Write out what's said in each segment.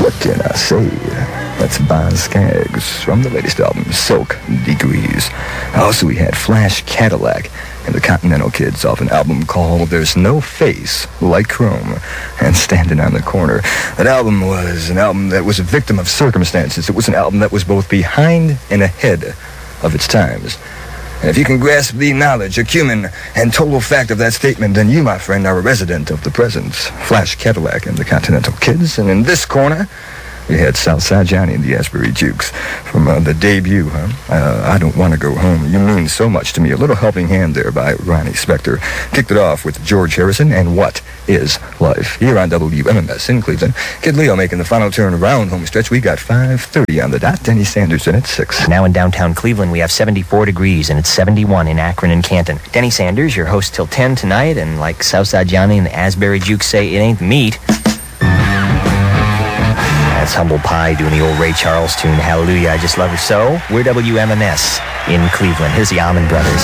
What can I say? That's Bon Skaggs from the latest album, Silk Degrees. Also, we had Flash Cadillac and the Continental Kids off an album called There's No Face Like Chrome and Standing on the Corner. That album was an album that was a victim of circumstances. It was an album that was both behind and ahead of its times. And if you can grasp the knowledge, acumen, and total fact of that statement, then you, my friend, are a resident of the present. Flash Cadillac and the Continental Kids. And in this corner, we had Southside Johnny and the Asbury Jukes from the debut, I Don't Want to Go Home. You Mean So Much to Me. A little helping hand there by Ronnie Spector. Kicked it off with George Harrison and What Is Life? Here on WMMS in Cleveland. Kid Leo making the final turn around home stretch. We got 5:30 on the dot. Denny Sanders in at 6. Now in downtown Cleveland, we have 74 degrees, and it's 71 in Akron and Canton. Denny Sanders, your host till 10 tonight, and like Southside Johnny and the Asbury Jukes say, it ain't meat. That's Humble Pie doing the old Ray Charles tune, Hallelujah, I Just Love Her So. We're WMMS in Cleveland. Here's the Allman Brothers.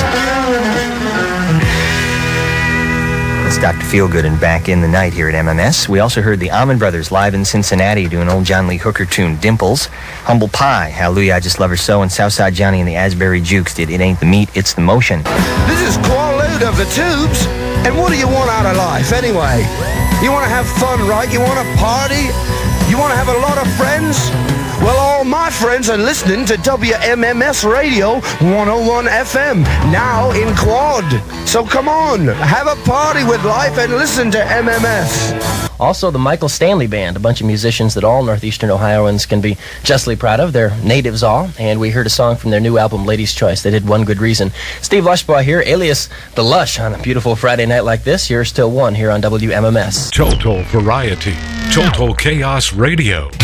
It's Dr. Feelgood and Back in the Night here at MMS. We also heard the Allman Brothers live in Cincinnati doing old John Lee Hooker tune, Dimples. Humble Pie, Hallelujah, I Just Love Her So. And Southside Johnny and the Asbury Jukes did It Ain't the Meat, It's the Motion. This is Quaalude of the Tubes. And what do you want out of life anyway? You want to have fun, right? You want to party? You want to have a lot of friends? Well, all my friends are listening to WMMS Radio 101 FM, now in Quad. So come on, have a party with life and listen to MMS. Also, the Michael Stanley Band, a bunch of musicians that all Northeastern Ohioans can be justly proud of. They're natives all, and we heard a song from their new album, Ladies' Choice. They did One Good Reason. Steve Lushbaugh here, alias The Lush, on a beautiful Friday night like this. Yours till 1 here on WMMS. Total variety. Total Chaos Radio.